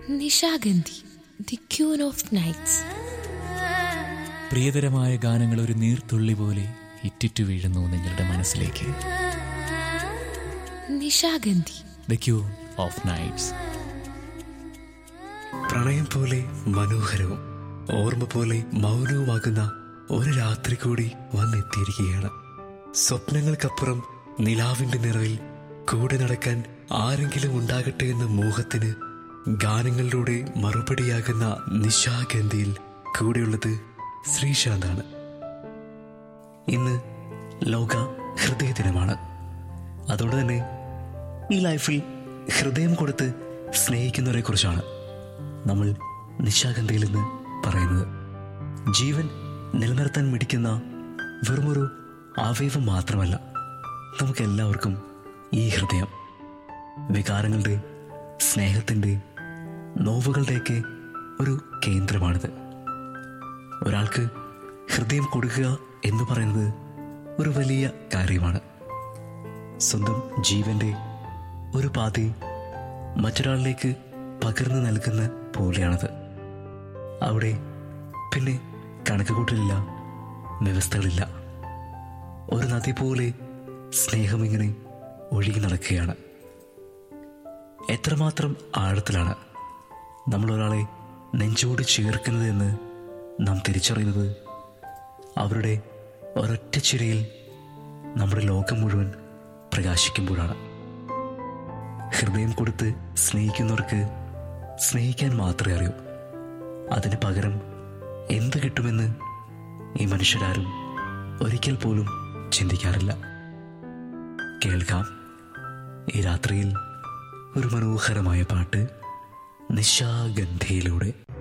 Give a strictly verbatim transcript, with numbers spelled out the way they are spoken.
Nishagandhi, the queen of nights. പ്രിയതരമായ ഗാനങ്ങൾ ഒരു നീർത്തുള്ളി പോലെ ഇറ്റിറ്റു വീഴുന്നു നിങ്ങളുടെ മനസ്സിലേക്ക്. Nishagandhi, the queen of nights. പ്രണയം പോലെ മനോഹരവും ഓർമ്മ പോലെ മൗനവുമാകുന്ന ഒരു രാത്രി കൂടി വന്നെത്തിയിരിക്കുകയാണ്. സ്വപ്നങ്ങൾക്കപ്പുറം നിലാവിന്റെ നിറവിൽ കൂടെ നടക്കാൻ ആരെങ്കിലും ഉണ്ടാകട്ടെ എന്ന മോഹത്തിന് ഗാനങ്ങളിലൂടെ മറുപടിയാകുന്ന നിശാഗന്ധിയിൽ കൂടെയുള്ളത് ശ്രീശാന്താണ്. ഇന്ന് ലോക ഹൃദയ ദിനമാണ്. അതുകൊണ്ട് തന്നെ ഈ ലൈഫിൽ ഹൃദയം കൊടുത്ത് സ്നേഹിക്കുന്നവരെ കുറിച്ചാണ് നമ്മൾ നിശാഗന്ധിയിൽ നിന്ന് പറയുന്നത്. ജീവൻ നിലനിർത്താൻ മിടിക്കുന്ന വെറുമൊരു അവയവം മാത്രമല്ല നമുക്കെല്ലാവർക്കും ഈ ഹൃദയം. വികാരങ്ങളുടെ, സ്നേഹത്തിൻ്റെ, നോവുകളുടെയൊക്കെ ഒരു കേന്ദ്രമാണിത്. ഒരാൾക്ക് ഹൃദയം കൊടുക്കുക എന്ന് പറയുന്നത് ഒരു വലിയ കാര്യമാണ്. സ്വന്തം ജീവൻ്റെ ഒരു പാതി മറ്റൊരാളിലേക്ക് പകർന്നു നൽകുന്ന പോലെയാണത്. അവിടെ പിന്നെ കണക്കുകൂട്ടലില്ല, വ്യവസ്ഥകളില്ല. ഒരു നദി പോലെ സ്നേഹമിങ്ങനെ ഒഴുകി നടക്കുകയാണ്. എത്രമാത്രം ആഴത്തിലാണ് നമ്മൾ ഒരാളെ നെഞ്ചോട് ചേർക്കുന്നത് എന്ന് നാം തിരിച്ചറിയുന്നത് അവരുടെ ഒരൊറ്റ ചിരിയിൽ നമ്മുടെ ലോകം മുഴുവൻ പ്രകാശിക്കുമ്പോഴാണ്. ഹൃദയം കൊടുത്ത് സ്നേഹിക്കുന്നവർക്ക് സ്നേഹിക്കാൻ മാത്രമേ അറിയൂ. അതിന് പകരം എന്ത് കിട്ടുമെന്ന് ഈ മനുഷ്യരാരും ഒരിക്കൽ പോലും ചിന്തിക്കാറില്ല. കേൾക്കാം ഈ രാത്രിയിൽ ഒരു മനോഹരമായ പാട്ട് നിശാഗന്ധിയിലൂടെ.